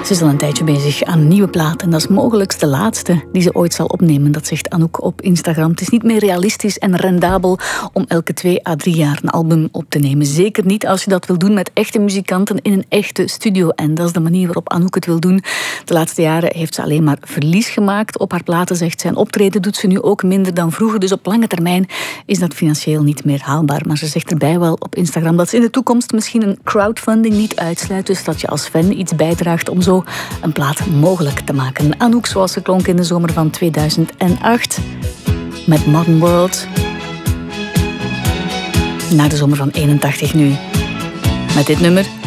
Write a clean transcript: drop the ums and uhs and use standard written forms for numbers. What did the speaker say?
Ze is al een tijdje bezig aan een nieuwe plaat en dat is mogelijk de laatste die ze ooit zal opnemen. Dat zegt Anouk op Instagram. Het is niet meer realistisch en rendabel om elke 2 à 3 jaar een album op te nemen. Zeker niet als je dat wil doen met echte muzikanten in een echte studio. En dat is de manier waarop Anouk het wil doen. De laatste jaren heeft ze alleen maar verlies gemaakt op haar platen, zegt ze. En optreden doet ze nu ook minder dan vroeger. Dus op lange termijn is dat financieel niet meer haalbaar. Maar ze zegt erbij wel op Instagram dat ze in de toekomst misschien een crowdfunding niet uitsluit. Dus dat je als fan iets bijdraagt om zo een plaat mogelijk te maken. Anouk zoals ze klonk in de zomer van 2008 met Modern World. Naar de zomer van 81 nu met dit nummer.